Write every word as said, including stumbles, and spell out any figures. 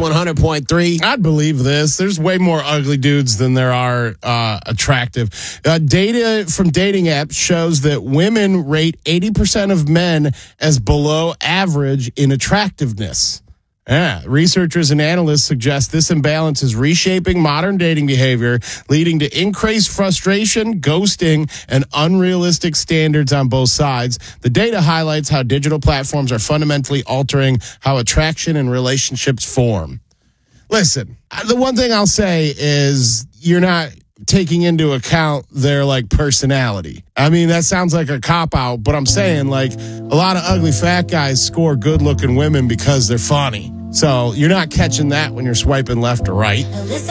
one hundred point three. I'd believe this. There's way more ugly dudes than there are uh, attractive. Uh, data from dating apps shows that women rate eighty percent of men as below average in attractiveness. Yeah, researchers and analysts suggest this imbalance is reshaping modern dating behavior, leading to increased frustration, ghosting, and unrealistic standards on both sides. The data highlights how digital platforms are fundamentally altering how attraction and relationships form. Listen, the one thing I'll say is you're not taking into account their like personality. I mean, that sounds like a cop-out, but I'm saying like a lot of ugly fat guys score good-looking women because they're funny. So you're not catching that when you're swiping left or right.